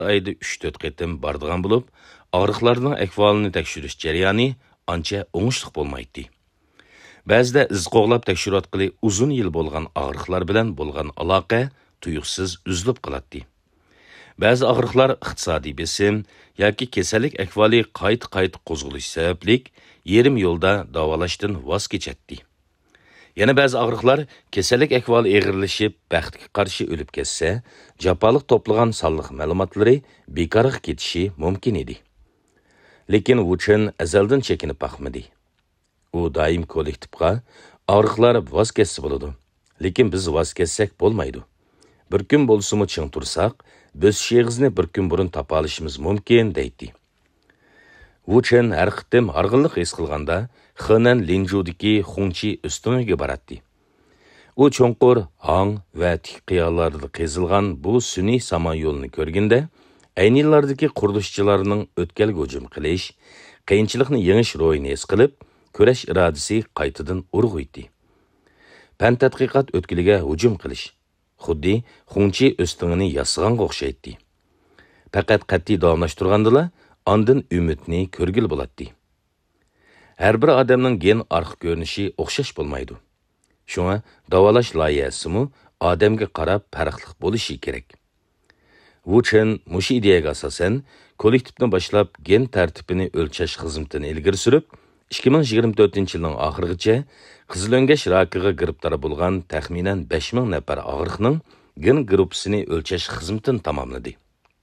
ayda 3-4 qatim bardigan bo'lib, og'riqlarning ahvolini tekshirish jarayoni ancha o'ngishli bo'lmaydi. Ba'zida iz qo'g'lab tekshirayotgani uzun yil bo'lgan og'riqlar bilan bo'lgan aloqa tuyuqsiz uzilib qoladi. Ba'zi og'riqlar iqtisodiy besim yoki kasallik ahvoli qayta qo'zg'alish sababli yarim yo'lda davolashdan voz kechadi. Yana ba'zi og'riqlar kasallik ahvoli og'irlashib, baxtga qarshi o'lib ketsa, jafoliq to'plagan sonliq ma'lumotlari bekorga ketishi mumkin edi. Lekin Wuchen azaldan chekinib boqmadi. U doim kollektivga og'riqlar voz ketsa bo'ladi. Lekin biz voz ketsak bo'lmaydi. Bir kun bo'lsa-mu ching tursak, biz sheg'izni bir kun burun topa olishimiz mumkin deydi. Wuchen har qitim arg'inlik his qilganda Henan Linjudagi Xungchi ustuniga boradi. U cho'nqur hang va tik qiyalarda qezilgan bu sun'iy samon yo'lini ko'rganda, aynillardagi qurilishchilarning o'tkalga hujum qilish, qiyinchilikni yengish ro'yini his qilib, kurash irodasi qaytadan urg'uydi. Fan tadqiqot o'tkiliga hujum qilish xuddi Xungchi o'stingini yasag'anga o'xshaydi. Faqat qat'iy davomlashtirgandala, ondan umidni ko'rgil bo'ladi. Har bir odamning gen arq ko'rinishi o'xshash bo'lmaydi. Shunga davolash loyihasimi odamga qarab farqli bo'lishi kerak. Wuchen mushi ideyaga asosan kollektivni boshlab gen tartibini o'lchash xizmatini ilgari surib, 2024-yilning oxirigacha qizilongash rakiga giribtor bo'lgan taxminan 5000 nafar og'riqning gen gruppasini o'lchash xizmatini tamomladi.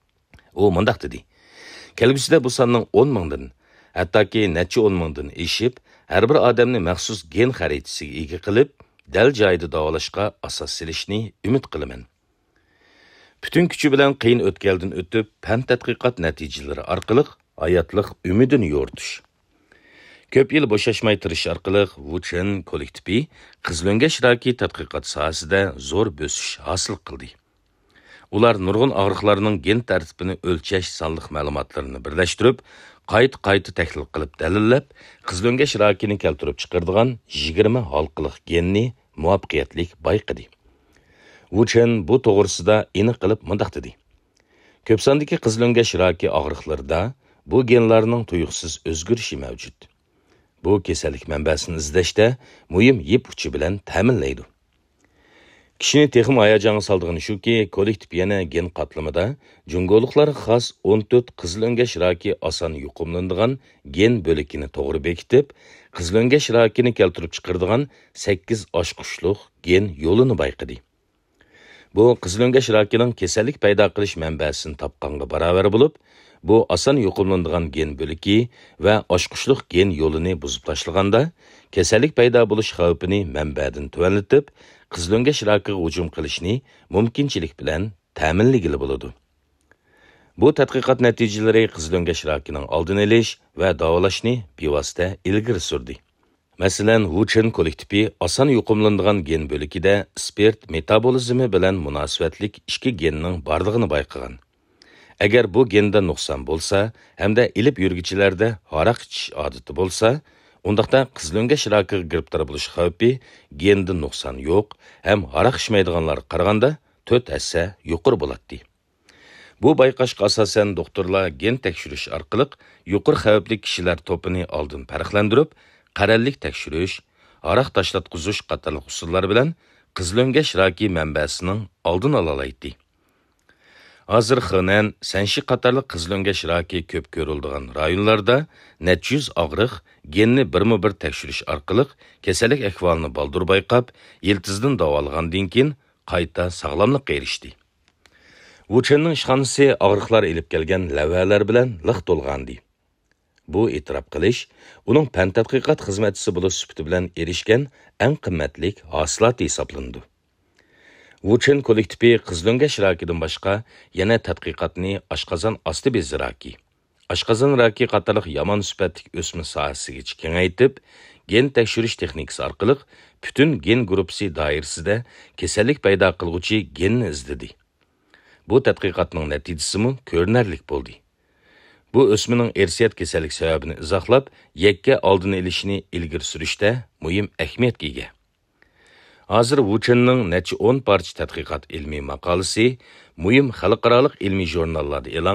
U mundaq dedi: "Kelgusida bu sonning 10 mingdan, hattoki necha 10 mingdan eshib, har bir odamni maxsus gen xaritasiga ega qilib, dal joyida davolashga asos solishni umid qilaman." Bütün kuchi bilan qiyin o'tkaldan o'tib, fan tadqiqot natijalari orqali hayotlik umidini yo'rtish. Ko'p yil bo'shashmay tirish orqali Wuchen kollektivi qizilongash raki tadqiqot sohasida zo'r bosish hosil qildi. Ular nurg'un og'riqlarning gen tartibini o'lchash sonliq ma'lumotlarini birlashtirib, qayta tahlil qilib dalillab, qizilongash rakini keltirib chiqaradigan 20 halqiliq genni muvaffaqiyatli bayqadi. Wuchen bu to'g'risida aniq qilib mundaq dedi: "Ko'p sondagi qizilongash raki og'riqlarida bu genlarning tuyuqsiz o'zgarishi mavjud. Bu kasallik manbasini izlashda muhim yip uchi bilan ta'minlaydi." Kishini texim hayajonga soldigani shuki, kollektiv yana gen qatlamida jungoliklarga xos 14 qizilongash raki oson yuqumlanadigan gen bo'likini to'g'ri bekitib, qizilongash rakini keltirib chiqaradigan 8 oshqushliq gen yo'lini bayqadi. Bu qizilongash rakining kasallik paydo qilish manbasini topqanga barobar bo'lib, bu oson yuqumlanadigan gen bo'liki va oshqushliq gen yo'lini buzib tashlaganda kasallik paydo bo'lish xavfini manbadan tuvanlatib, qizilongash rakiga hujum qilishni mumkinchilik bilan ta'minligili bo'ladi. Bu tadqiqot natijalari qizilongash rakining oldini olish va davolashni bevosita ilgari surdi. Masalan, Wuchen kollektivi oson yuqumlanadigan gen bo'likida spirt metabolizmi bilan munosabatlik 2 genning borlig'ini bayqagan. Agar bu genda nuqson bo'lsa, hamda ilib yurgichilarda aroq ichish odati bo'lsa, undaqda qizilongash rakiga giribtor bo'lish xavfi genda nuqson yo'q, ham aroq ichmaydiganlarga qaraganda 4 hassa yuqori bo'ladi. Bu bayqashga asosan doktorlar gen tekshirish orqali yuqori xavfli kishilar to'pini oldin farqlantirib, qarallik tekshirish, aroq tashlatqizish qatorliq usullar bilan qizilongash raki manbasining oldini olalaydi. Hozir Henan, Sanshi qatorliq qizilongash raki ko'p ko'riladigan rayonlarda necha yuz og'riq genni birma-bir tekshirish orqali kasallik ahvolini baldur bayqab, yiltizdan davolgandan keyin qayta sog'lomlikka erishdi. Wuchenning ishxonasi og'riqlar elib kelgan lavhalar bilan liq to'lgandi. Bu e'tirof qilish, uning fan tadqiqot xizmatchisi bo'lish sifati bilan erishgan eng qimmatli hosilot hisoblandi. Wuchen kollektivi qizilongash rakidan boshqa yana tadqiqotni oshqozon osti bezi raki, oshqozon raki qatorliq yomon sifatli o'sma sohasiga kengaytib, gen tekshirish texnikasi orqali butun gen gruppasi doirasida kasallik paydo qilguvchi genni izladi. Bu tadqiqotning natijasi ko'rinarli bo'ldi. Bu o'smaning ersiyat kasallik sababini izohlab, yakka oldini olishni ilgari surishda muhim ahamiyatga ega. Hozir Wuchenning necha 10 parcha tadqiqot ilmiy maqolasi muhim xalqaro ilmiy jurnallarda e'lon